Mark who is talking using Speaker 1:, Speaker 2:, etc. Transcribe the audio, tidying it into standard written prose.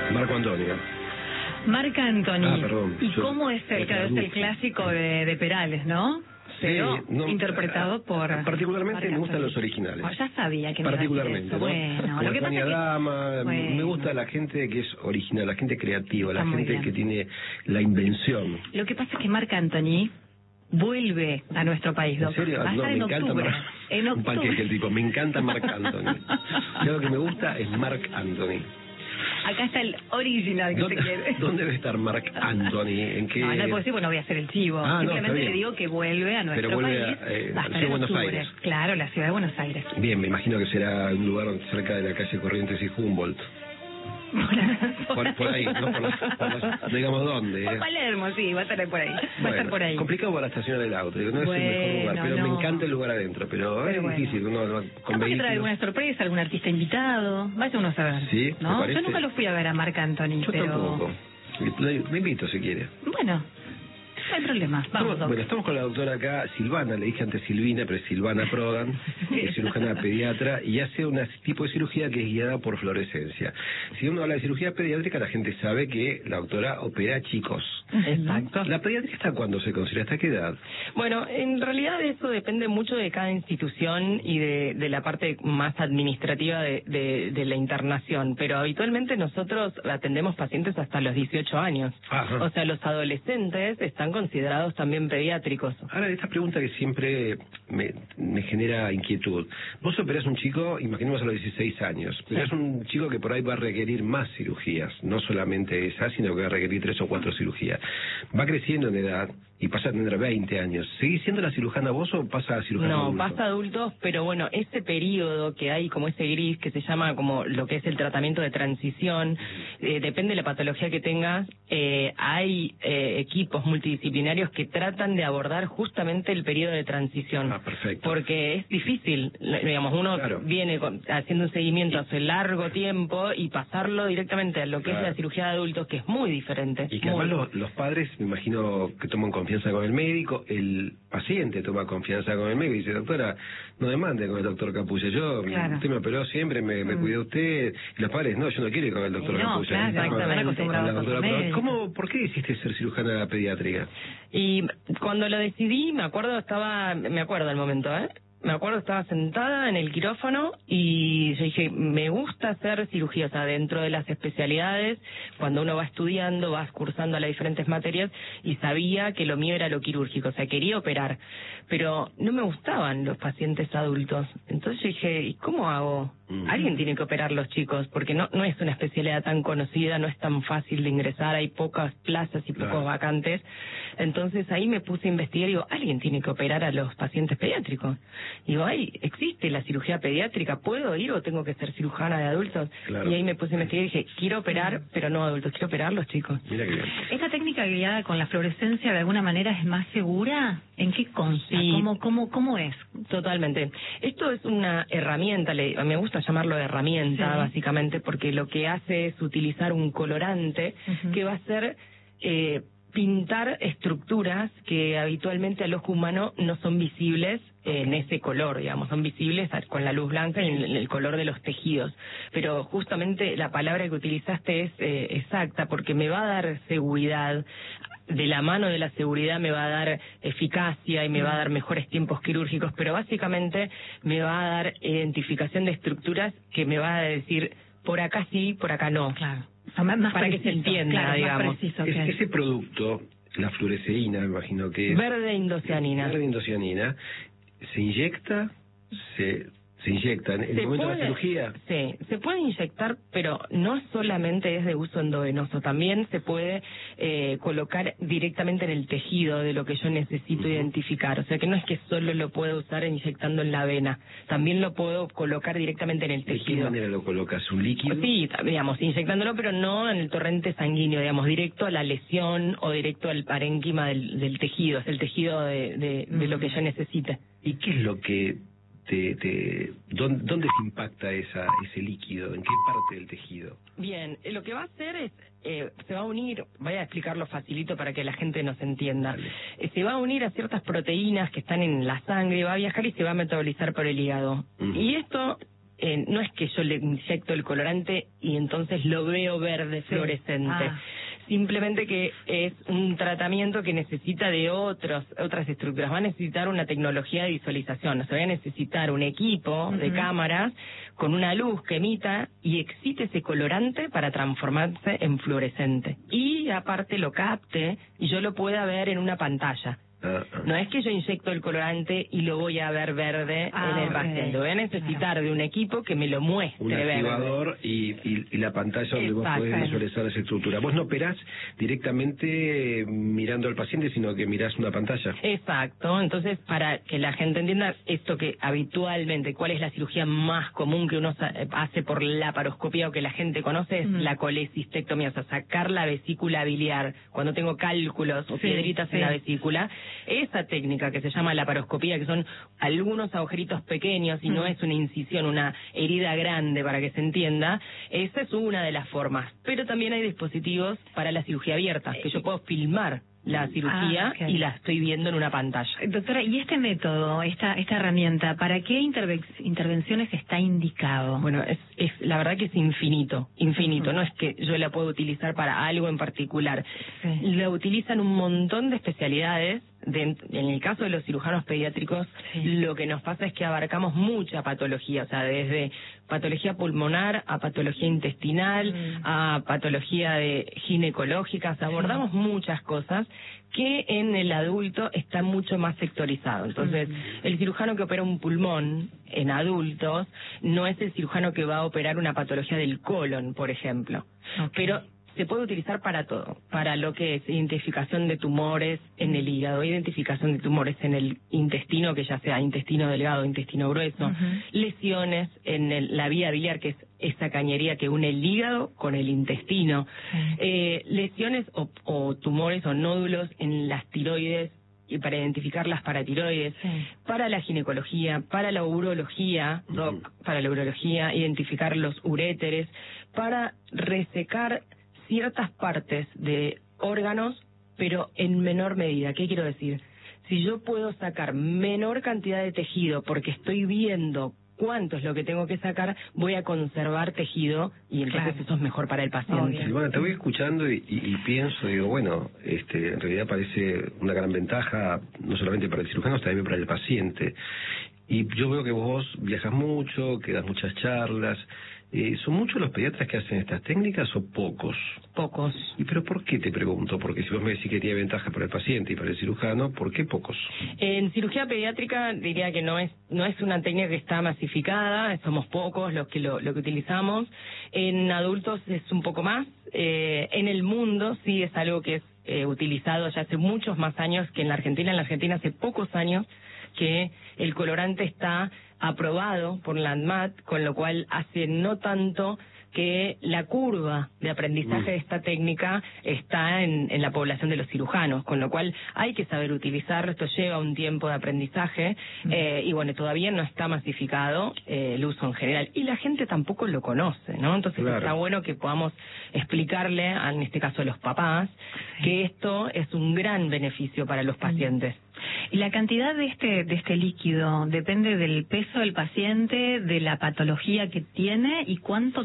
Speaker 1: Marco Antonio.
Speaker 2: Marc Anthony.
Speaker 1: Perdón.
Speaker 2: ¿Y cómo es el clásico de Perales, no? Pero interpretado por...
Speaker 1: Particularmente me gustan los originales.
Speaker 2: Ya sabía que me
Speaker 1: particularmente,
Speaker 2: iba a decir eso.
Speaker 1: ¿no?
Speaker 2: Bueno, lo que pasa es que...
Speaker 1: Dama, me gusta la gente que es original, la gente creativa, la gente que tiene la invención.
Speaker 2: Lo que pasa es que Marc Anthony vuelve a nuestro país,
Speaker 1: ¿En serio?
Speaker 2: Va a estar en octubre.
Speaker 1: Un panqueque el tipo, me encanta Marc Anthony. Lo que me gusta es Marc Anthony.
Speaker 2: Acá está el original que se quiere.
Speaker 1: ¿Dónde debe estar Marc Anthony? ¿En qué?
Speaker 2: No puedo decir, bueno, voy a hacer el chivo. Simplemente le digo que vuelve a nuestro país.
Speaker 1: Pero vuelve a Buenos Aires.
Speaker 2: Claro, la ciudad de Buenos Aires.
Speaker 1: Bien, me imagino que será un lugar cerca de la calle Corrientes y Humboldt. Por ahí, no digamos dónde.
Speaker 2: Por Palermo, sí, va a estar por ahí. Va a estar por ahí.
Speaker 1: Complicado para estacionar el auto, no es el mejor lugar, pero me encanta el lugar adentro, pero es difícil,
Speaker 2: ¿Cómo que trae alguna sorpresa, algún artista invitado? Vaya uno a saber.
Speaker 1: Sí,
Speaker 2: ¿no? Yo nunca lo fui a ver a Marc Anthony,
Speaker 1: Yo tampoco. Me invito si quiere.
Speaker 2: Bueno, no hay problema. Vamos,
Speaker 1: bueno, estamos con la doctora acá, Silvana, le dije antes Silvina, pero es Silvana Prodan, es cirujana pediatra y hace un tipo de cirugía que es guiada por fluorescencia. Si uno habla de cirugía pediátrica, la gente sabe que la doctora opera chicos.
Speaker 3: Exacto.
Speaker 1: ¿La pediátrica hasta cuándo se considera? ¿Hasta qué edad?
Speaker 3: Bueno, en realidad eso depende mucho de cada institución y de la parte más administrativa de la internación, pero habitualmente nosotros atendemos pacientes hasta los 18 años.
Speaker 1: Ajá.
Speaker 3: O sea, los adolescentes están considerados también pediátricos.
Speaker 1: Ahora, esta pregunta que siempre me genera inquietud. Vos operás un chico, imaginemos a los 16 años, pero es un chico que por ahí va a requerir más cirugías, no solamente esa, sino que va a requerir 3 o 4 cirugías. Va creciendo en edad y pasa a tener 20 años. ¿Seguís siendo la cirujana vos o pasa a cirujana adulto?
Speaker 3: No, pasa a adultos, pero bueno, ese periodo que hay como ese gris que se llama como lo que es el tratamiento de transición, depende de la patología que tengas, hay equipos multidisciplinarios que tratan de abordar justamente el periodo de transición.
Speaker 1: Perfecto.
Speaker 3: Porque es difícil, digamos, uno viene haciendo un seguimiento hace largo tiempo y pasarlo directamente a lo que es la cirugía de adultos, que es muy diferente.
Speaker 1: Y que además los padres, me imagino que toman confianza con el médico, el paciente toma confianza con el médico y dice, doctora, no demande con el doctor Capulla, usted me operó siempre, me cuidó usted, y los padres, no, yo no quiero ir con el doctor Capulla. ¿Por qué decidiste ser cirujana pediátrica?
Speaker 3: Y cuando lo decidí, me acuerdo el momento, estaba sentada en el quirófano y yo dije, me gusta hacer cirugía, o sea, dentro de las especialidades, cuando uno va estudiando, vas cursando las diferentes materias, y sabía que lo mío era lo quirúrgico, o sea, quería operar, pero no me gustaban los pacientes adultos. Entonces yo dije, ¿y cómo hago? Alguien tiene que operar los chicos, porque no es una especialidad tan conocida, no es tan fácil de ingresar, hay pocas plazas y pocos vacantes. Entonces ahí me puse a investigar y digo, alguien tiene que operar a los pacientes pediátricos. Digo, ¿existe la cirugía pediátrica? ¿Puedo ir o tengo que ser cirujana de adultos? Y ahí me puse a investigar y dije, quiero operar, pero no adultos, quiero operar los chicos.
Speaker 1: Mira qué bien.
Speaker 2: ¿Esta técnica guiada con la fluorescencia de alguna manera es más segura? ¿En qué consta?
Speaker 3: Sí.
Speaker 2: ¿Cómo es?
Speaker 3: Totalmente. Esto es una herramienta, me gusta llamarlo herramienta, básicamente, porque lo que hace es utilizar un colorante que va a ser pintar estructuras que habitualmente al ojo humano no son visibles en ese color, digamos, son visibles con la luz blanca y en el color de los tejidos. Pero justamente la palabra que utilizaste es exacta, porque me va a dar seguridad. De la mano de la seguridad me va a dar eficacia y me va a dar mejores tiempos quirúrgicos, pero básicamente me va a dar identificación de estructuras que me va a decir por acá sí, por acá no.
Speaker 2: Claro.
Speaker 3: Más para que se entienda, digamos.
Speaker 1: Ese producto, la fluoresceína, me imagino que es...
Speaker 3: Verde indocianina.
Speaker 1: Verde indocianina, ¿se inyecta? ¿Se inyecta en el momento de la cirugía?
Speaker 3: Sí, se puede inyectar, pero no solamente es de uso endovenoso, también se puede colocar directamente en el tejido de lo que yo necesito identificar. O sea que no es que solo lo puedo usar inyectando en la vena, también lo puedo colocar directamente en el tejido.
Speaker 1: ¿De qué manera lo colocas? ¿Un líquido?
Speaker 3: Sí, digamos, inyectándolo, pero no en el torrente sanguíneo, digamos, directo a la lesión o directo al parénquima del tejido, es el tejido de lo que yo necesite.
Speaker 1: ¿Y qué es lo que ¿dónde se impacta ese líquido? ¿En qué parte del tejido?
Speaker 3: Bien, lo que va a hacer es, se va a unir, voy a explicarlo facilito para que la gente nos entienda. Se va a unir a ciertas proteínas que están en la sangre, va a viajar y se va a metabolizar por el hígado. Y esto no es que yo le inyecto el colorante y entonces lo veo verde fluorescente. Simplemente que es un tratamiento que necesita de otras estructuras. Va a necesitar una tecnología de visualización. O sea, va a necesitar un equipo de cámaras con una luz que emita y excite ese colorante para transformarse en fluorescente. Y aparte lo capte y yo lo pueda ver en una pantalla. No es que yo inyecto el colorante y lo voy a ver verde en el paciente. Voy a necesitar de un equipo que me lo muestre
Speaker 1: un activador y la pantalla donde vos podés visualizar esa estructura. Vos no operás directamente mirando al paciente, sino que mirás una pantalla.
Speaker 3: Exacto. Entonces, para que la gente entienda esto que habitualmente, ¿cuál es la cirugía más común que uno hace por laparoscopía o que la gente conoce? Es la colecistectomía, o sea, sacar la vesícula biliar. Cuando tengo cálculos o piedritas en la vesícula, esa técnica que se llama laparoscopía, que son algunos agujeritos pequeños y no es una incisión, una herida grande para que se entienda, esa es una de las formas. Pero también hay dispositivos para la cirugía abierta, que yo puedo filmar la cirugía y la estoy viendo en una pantalla.
Speaker 2: Doctora, ¿y este método, esta herramienta, para qué intervenciones está indicado?
Speaker 3: Bueno, es la verdad que es infinito. No es que yo la puedo utilizar para algo en particular. La utilizan un montón de especialidades. En el caso de los cirujanos pediátricos, lo que nos pasa es que abarcamos mucha patología, o sea, desde patología pulmonar a patología intestinal, a patología ginecológica, o sea, abordamos muchas cosas que en el adulto está mucho más sectorizado. Entonces, el cirujano que opera un pulmón en adultos no es el cirujano que va a operar una patología del colon, por ejemplo. Pero se puede utilizar para todo, para lo que es identificación de tumores en el hígado, identificación de tumores en el intestino, que ya sea intestino delgado o intestino grueso, lesiones en la vía biliar, que es esa cañería que une el hígado con el intestino, lesiones o tumores o nódulos en las tiroides, y para identificar las paratiroides, para la ginecología, para la urología, para la urología, identificar los uréteres, para resecar ciertas partes de órganos, pero en menor medida. ¿Qué quiero decir? Si yo puedo sacar menor cantidad de tejido porque estoy viendo cuánto es lo que tengo que sacar, voy a conservar tejido y entonces eso es mejor para el paciente.
Speaker 1: Silvana, te voy escuchando y pienso, digo, bueno, en realidad parece una gran ventaja, no solamente para el cirujano, sino también para el paciente. Y yo veo que vos viajas mucho, que das muchas charlas. ¿Son muchos los pediatras que hacen estas técnicas o pocos?
Speaker 3: Pocos.
Speaker 1: ¿Y pero por qué, te pregunto? Porque si vos me decís que tiene ventaja para el paciente y para el cirujano, ¿por qué pocos?
Speaker 3: En cirugía pediátrica diría que no es una técnica que está masificada, somos pocos los que lo que utilizamos. En adultos es un poco más. En el mundo sí es algo que es utilizado ya hace muchos más años que en la Argentina. En la Argentina hace pocos años que el colorante está aprobado por la ANMAT, con lo cual hace no tanto que la curva de aprendizaje de esta técnica está en la población de los cirujanos, con lo cual hay que saber utilizarlo. Esto lleva un tiempo de aprendizaje y bueno, todavía no está masificado el uso en general y la gente tampoco lo conoce, ¿no? Entonces está bueno que podamos explicarle, en este caso a los papás, que esto es un gran beneficio para los pacientes.
Speaker 2: ¿Y la cantidad de este líquido depende del peso del paciente, de la patología que tiene y cuánto